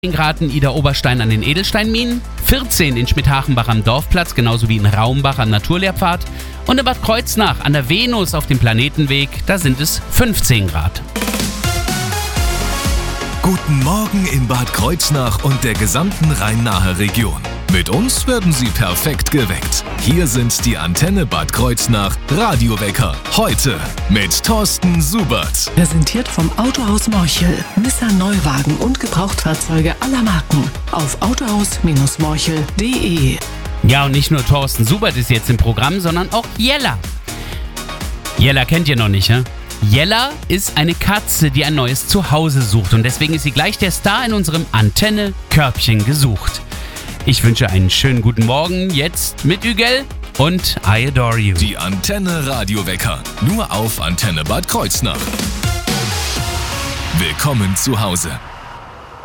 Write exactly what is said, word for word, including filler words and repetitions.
Grad in Ida-Oberstein an den Edelsteinminen, vierzehn in Schmidhachenbach am Dorfplatz, genauso wie in Raumbach am Naturlehrpfad und in Bad Kreuznach an der Venus auf dem Planetenweg, da sind es fünfzehn Grad. Guten Morgen in Bad Kreuznach und der gesamten Rhein-Nahe Region. Mit uns werden Sie perfekt geweckt. Hier sind die Antenne Bad Kreuznach Radiowecker. Heute mit Thorsten Subert. Präsentiert vom Autohaus Morchel. Nissan Neuwagen und Gebrauchtfahrzeuge aller Marken. Auf autohaus Morchel punkt de. Ja, und nicht nur Thorsten Subert ist jetzt im Programm, sondern auch Jella. Jella kennt ihr noch nicht, hä? Jella ist eine Katze, die ein neues Zuhause sucht und deswegen ist sie gleich der Star in unserem Antenne-Körbchen gesucht. Ich wünsche einen schönen guten Morgen, jetzt mit Ügel und I Adore You. Die Antenne Radiowecker, nur auf Antenne Bad Kreuznach. Willkommen zu Hause.